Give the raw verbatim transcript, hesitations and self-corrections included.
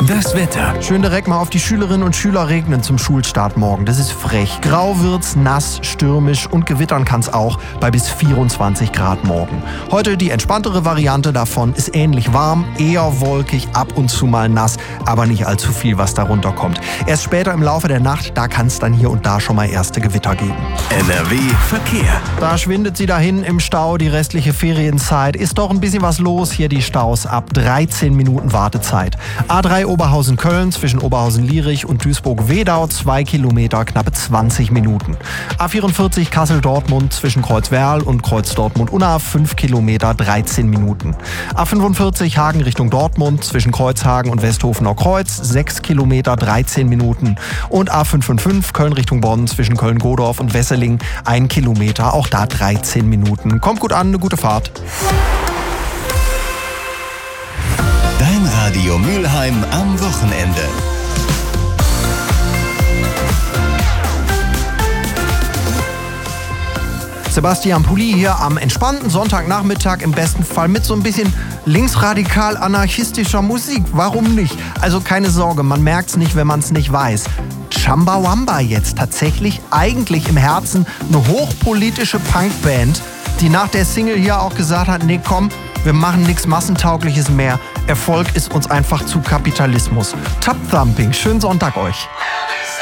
Das Wetter. Schön direkt mal auf die Schülerinnen und Schüler regnen zum Schulstart morgen. Das ist frech. Grau wird's, nass, stürmisch und gewittern kann's auch bei bis vierundzwanzig Grad morgen. Heute die entspanntere Variante davon ist ähnlich warm, eher wolkig, ab und zu mal nass, aber nicht allzu viel, was darunter kommt. Erst später im Laufe der Nacht, da kann's dann hier und da schon mal erste Gewitter geben. N R W Verkehr. Da schwindet sie dahin im Stau, die restliche Ferienzeit. Ist doch ein bisschen was los, hier die Staus ab dreizehn Minuten Wartezeit. A drei Oberhausen-Köln zwischen Oberhausen-Lierich und Duisburg-Wedau zwei Kilometer, knappe zwanzig Minuten. A vierundvierzig Kassel-Dortmund zwischen Kreuzwerl und Kreuz-Dortmund-Unna fünf Kilometer, dreizehn Minuten. A fünfundvierzig Hagen Richtung Dortmund zwischen Kreuzhagen und Westhofener Kreuz sechs Kilometer, dreizehn Minuten. Und A fünfundfünfzig Köln Richtung Bonn zwischen Köln-Godorf und Wesseling ein Kilometer, auch da dreizehn Minuten. Kommt gut an, eine gute Fahrt. Dein Radio Mülheim am Wochenende. Sebastian Pulli hier am entspannten Sonntagnachmittag, im besten Fall mit so ein bisschen linksradikal-anarchistischer Musik. Warum nicht? Also keine Sorge, man merkt's nicht, wenn man's nicht weiß. Chumbawamba jetzt tatsächlich eigentlich im Herzen eine hochpolitische Punkband, die nach der Single hier auch gesagt hat, nee komm, wir machen nichts Massentaugliches mehr. Erfolg ist uns einfach zu Kapitalismus. Top Thumping, schönen Sonntag euch.